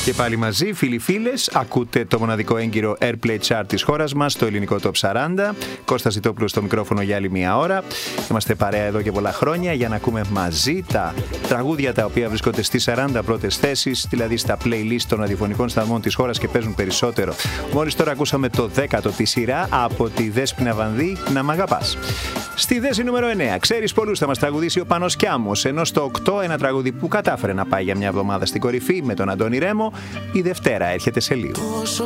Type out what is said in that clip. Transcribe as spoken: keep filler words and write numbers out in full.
Και πάλι μαζί, φίλοι φίλες, ακούτε το μοναδικό έγκυρο Airplay Chart της χώρας μας, το ελληνικό Top σαράντα. Κώστας Ζητόπουλος στο μικρόφωνο για άλλη μία ώρα. Είμαστε παρέα εδώ και πολλά χρόνια για να ακούμε μαζί τα τραγούδια τα οποία βρίσκονται στις σαράντα πρώτες θέσεις, δηλαδή στα playlist των ραδιοφωνικών σταθμών της χώρας και παίζουν περισσότερο. Μόλις τώρα ακούσαμε το δέκατο τη σειρά από τη Δέσποινα Βανδύ, «Να μ' αγαπάς». Στη θέση νούμερο εννέα, ξέρεις πολλούς, θα μας τραγουδήσει ο Πάνος Κιάμος, ενώ στο οκτώ ένα τραγούδι που κατάφερε να πάει για μια εβδομάδα στην κορυφή με τον Αντώνη Ρέμο. Η Δευτέρα έρχεται σε λίγο.